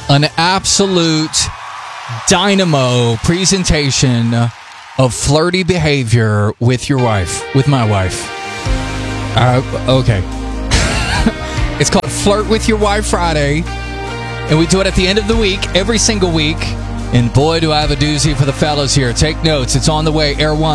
an absolute dynamo presentation of flirty behavior with your wife, with my wife. Okay. It's called Flirt with Your Wife Friday, and we do it at the end of the week, every single week. And boy, do I have a doozy for the fellas here. Take notes. It's on the way. Air One.